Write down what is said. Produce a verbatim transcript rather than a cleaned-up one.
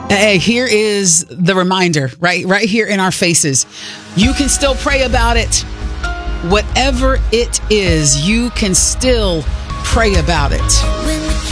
Hey, here is the reminder, right? Right here in our faces. You can still pray about it. Whatever it is, you can still pray about it.